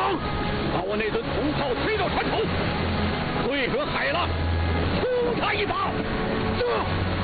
王，把我那尊铜炮推到船头，对准海浪，抽他一把。这。